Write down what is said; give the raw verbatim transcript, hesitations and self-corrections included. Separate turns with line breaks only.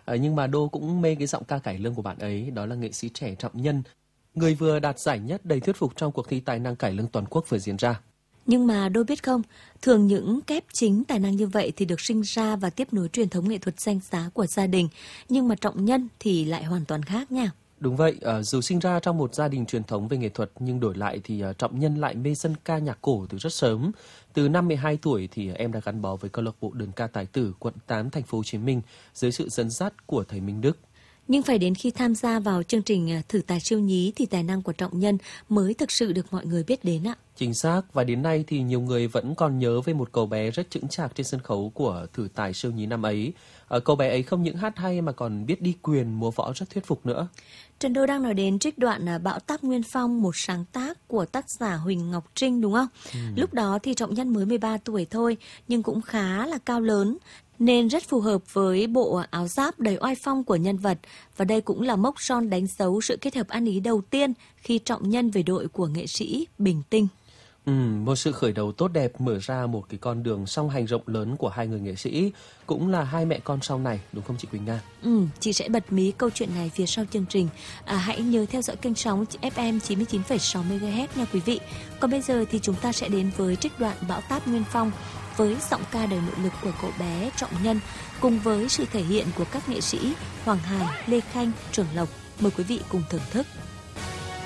À, nhưng mà Đô cũng mê cái giọng ca cải lương của bạn ấy, đó là nghệ sĩ trẻ Trọng Nhân, người vừa đạt giải nhất đầy thuyết phục trong cuộc thi tài năng cải lương toàn quốc vừa diễn ra.
Nhưng mà Đô biết không, thường những kép chính tài năng như vậy thì được sinh ra và tiếp nối truyền thống nghệ thuật danh giá của gia đình. Nhưng mà Trọng Nhân thì lại hoàn toàn khác nha.
Đúng vậy, uh, dù sinh ra trong một gia đình truyền thống về nghệ thuật nhưng đổi lại thì uh, Trọng Nhân lại mê dân ca nhạc cổ từ rất sớm. Từ năm mười hai tuổi thì uh, em đã gắn bó với câu lạc bộ đơn ca tài tử quận tám thành phố Hồ Chí Minh dưới sự dẫn dắt của thầy Minh Đức.
Nhưng phải đến khi tham gia vào chương trình Thử Tài Siêu Nhí thì tài năng của Trọng Nhân mới thực sự được mọi người biết đến ạ.
Chính xác, và đến nay thì nhiều người vẫn còn nhớ về một cậu bé rất chững chạc trên sân khấu của Thử Tài Siêu Nhí năm ấy. À, cậu bé ấy không những hát hay mà còn biết đi quyền, múa võ rất thuyết phục nữa.
Trần Đô đang nói đến trích đoạn Bão Táp Nguyên Phong, một sáng tác của tác giả Huỳnh Ngọc Trinh đúng không? Ừ. Lúc đó thì Trọng Nhân mới mười ba tuổi thôi nhưng cũng khá là cao lớn, nên rất phù hợp với bộ áo giáp đầy oai phong của nhân vật. Và đây cũng là mốc son đánh dấu sự kết hợp ăn ý đầu tiên khi Trọng Nhân về đội của nghệ sĩ Bình Tinh.
Ừ, một sự khởi đầu tốt đẹp mở ra một cái con đường song hành rộng lớn của hai người nghệ sĩ, cũng là hai mẹ con sau này, đúng không chị Quỳnh Nga?
Ừ, chị sẽ bật mí câu chuyện này phía sau chương trình. À, hãy nhớ theo dõi kênh sóng ép em chín mươi chín phẩy sáu mê ga héc nha quý vị. Còn bây giờ thì chúng ta sẽ đến với trích đoạn Bão Táp Nguyên Phong với giọng ca đầy nội lực của cậu bé Trọng Nhân cùng với sự thể hiện của các nghệ sĩ Hoàng Hải, Lê Khanh, Trường Lộc. Mời quý vị cùng thưởng thức.